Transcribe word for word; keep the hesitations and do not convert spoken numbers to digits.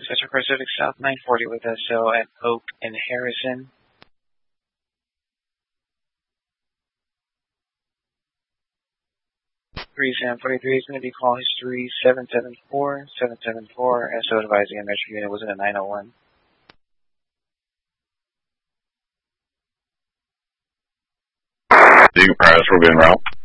Dispatcher Pacific South nine forty with S O at Oak and Harrison. three seven forty-three is going to be call history seven seven four, seven seven four. S O advising a metro unit was in a nine oh one. Eagle Prize, we'll be en route.